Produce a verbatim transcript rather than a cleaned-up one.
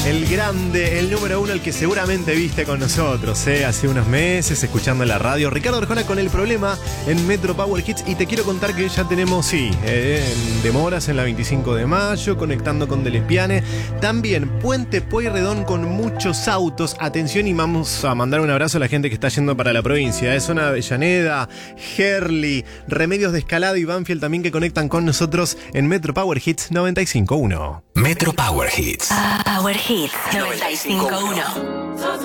El grande, el número uno, el que seguramente viste con nosotros, ¿eh? Hace unos meses, escuchando en la radio. Ricardo Arjona con El Problema en Metro Power Hits. Y te quiero contar que ya tenemos, sí, eh, en demoras en la veinticinco de mayo, conectando con Delespiane. También Puente Pueyrredón con muchos autos. Atención, y vamos a mandar un abrazo a la gente que está yendo para la provincia. Es zona de Avellaneda, Herli, Remedios de Escalada y Banfield también, que conectan con nosotros en Metro Power Hits noventa y cinco punto uno. Metro Power Hits. Power Hits noventa y cinco punto uno.